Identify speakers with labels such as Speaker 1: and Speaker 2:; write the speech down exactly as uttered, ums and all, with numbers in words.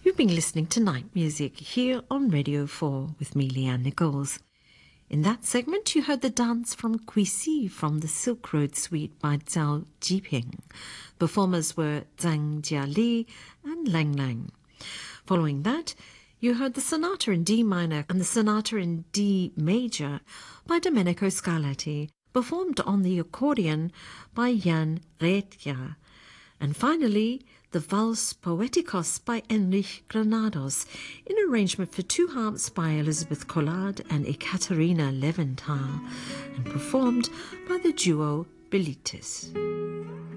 Speaker 1: You've been listening to Night Music here on Radio four with me, Leanne Nichols. In that segment, you heard the dance from Guisi from the Silk Road Suite by Zhao Jiping. Performers were Zhang Jiali and Lang Lang. Following that, you heard the Sonata in D minor and the Sonata in D major by Domenico Scarlatti, performed on the accordion by Jan Reetja. And finally, the Vals Poeticos by Enrich Granados, in arrangement for two harps by Elizabeth Collard and Ekaterina Leventhal, and performed by the duo Bilitis.